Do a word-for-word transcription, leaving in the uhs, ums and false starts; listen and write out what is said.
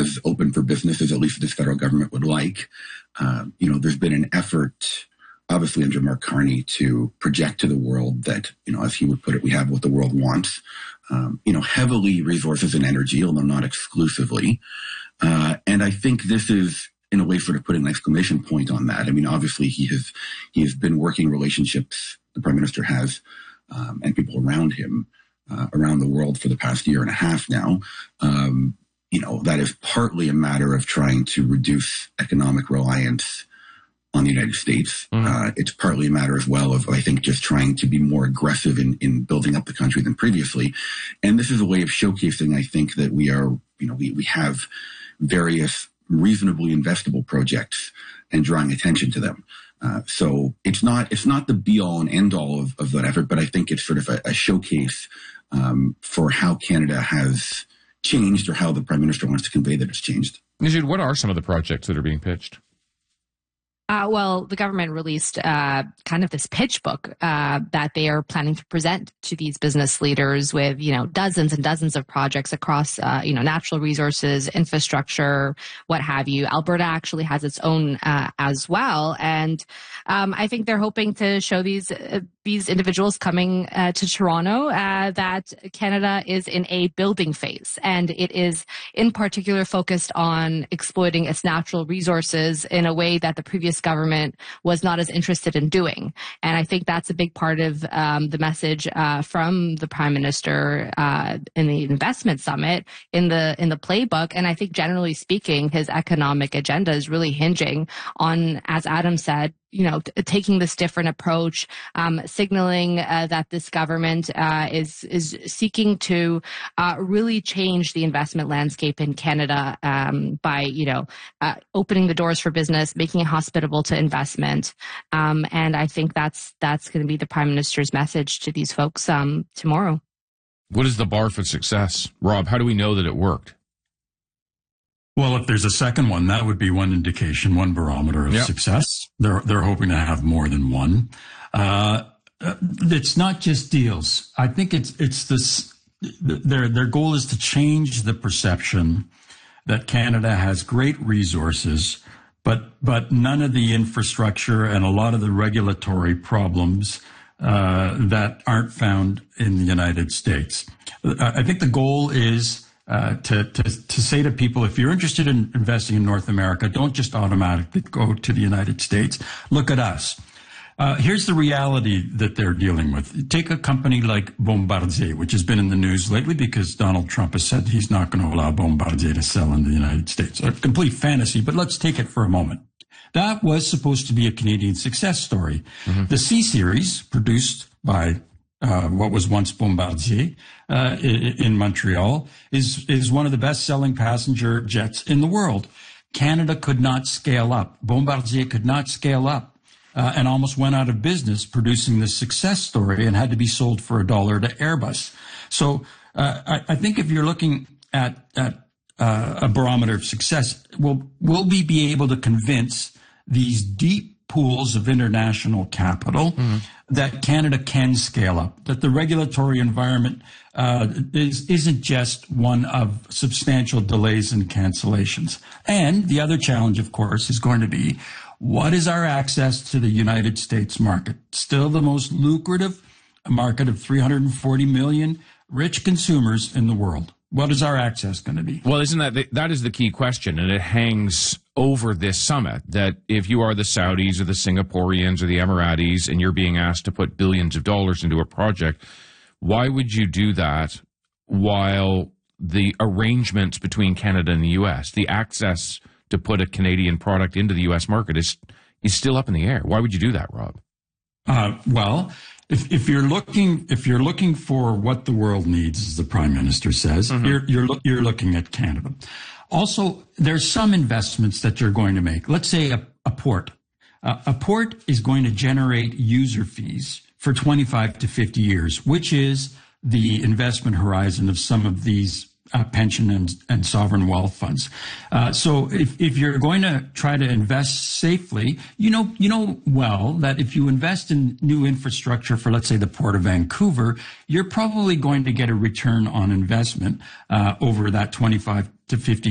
as open for business as at least this federal government would like. Uh, you know, there's been an effort, obviously under Mark Carney, to project to the world that, you know, as he would put it, we have what the world wants. Um, you know, heavily resources and energy, although not exclusively. Uh, and I think this is, in a way, sort of putting an exclamation point on that. I mean, obviously he has, he has been working relationships, the Prime Minister has, um, and people around him, uh, around the world for the past year and a half now. Um, you know, that is partly a matter of trying to reduce economic reliance on the United States. Mm. Uh, it's partly a matter as well of, I think, just trying to be more aggressive in, in building up the country than previously. And this is a way of showcasing, I think, that we are, you know, we, we have various reasonably investable projects and drawing attention to them. Uh, so it's not, it's not the be all and end all of, of that effort, but I think it's sort of a, a showcase um, for how Canada has changed, or how the Prime Minister wants to convey that it's changed. Nijid, what are some of the projects that are being pitched? Uh, well, the government released uh, kind of this pitch book uh, that they are planning to present to these business leaders with, you know, dozens and dozens of projects across, uh, you know, natural resources, infrastructure, what have you. Alberta actually has its own uh, as well. And um, I think they're hoping to show these uh, these individuals coming uh, to Toronto uh, that Canada is in a building phase, and it is in particular focused on exploiting its natural resources in a way that the previous government was not as interested in doing. And I think that's a big part of um, the message uh, from the Prime Minister uh, in the investment summit, in the in the playbook. And I think generally speaking, his economic agenda is really hinging on, as Adam said, you know, t- taking this different approach, um, signaling uh, that this government uh, is is seeking to uh, really change the investment landscape in Canada um, by, you know, uh, opening the doors for business, making it hospitable to investment. Um, and I think that's that's going to be the Prime Minister's message to these folks um, tomorrow. What is the bar for success? Rob, how do we know that it worked? Well, if there's a second one, that would be one indication, one barometer of yep. success. They're they're hoping to have more than one. Uh, it's not just deals. I think it's it's this. Their their goal is to change the perception that Canada has great resources, but but none of the infrastructure and a lot of the regulatory problems uh, that aren't found in the United States. I think the goal is. Uh, to, to, to say to people, if you're interested in investing in North America, don't just automatically go to the United States. Look at us. Uh, here's the reality that they're dealing with. Take a company like Bombardier, which has been in the news lately because Donald Trump has said he's not going to allow Bombardier to sell in the United States. A complete fantasy, but let's take it for a moment. That was supposed to be a Canadian success story. Mm-hmm. The C-Series, produced by Uh, what was once Bombardier uh, in, in Montreal, is is one of the best-selling passenger jets in the world. Canada could not scale up. Bombardier could not scale up uh, and almost went out of business producing this success story and had to be sold for a dollar to Airbus. So uh, I, I think if you're looking at, at uh, a barometer of success, will will we be able to convince these deep pools of international capital mm-hmm. that Canada can scale up, that the regulatory environment uh, is, isn't just one of substantial delays and cancellations. And the other challenge, of course, is going to be, what is our access to the United States market? Still the most lucrative market of three hundred forty million rich consumers in the world. What is our access going to be? Well, isn't that the, that is the key question, and it hangs over this summit, that if you are the Saudis or the Singaporeans or the Emiratis and you're being asked to put billions of dollars into a project, why would you do that while the arrangements between Canada and the U S, the access to put a Canadian product into the U S market is is still up in the air? Why would you do that, Rob? Uh, well, If, if you're looking, if you're looking for what the world needs, as the Prime Minister says, mm-hmm. you're you're you're looking at Canada. Also, there's some investments that you're going to make. Let's say a, a port. Uh, a port is going to generate user fees for twenty-five to fifty years, which is the investment horizon of some of these uh, pension and, and sovereign wealth funds. Uh, so if, if you're going to try to invest safely, you know, you know well that if you invest in new infrastructure for, let's say, the Port of Vancouver, you're probably going to get a return on investment uh, over that twenty-five to fifty